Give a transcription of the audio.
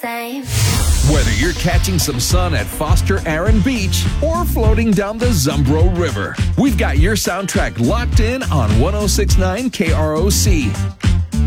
same. Whether you're catching some sun at Foster Aaron Beach or floating down the Zumbro River, we've got your soundtrack locked in on 106.9 KROC.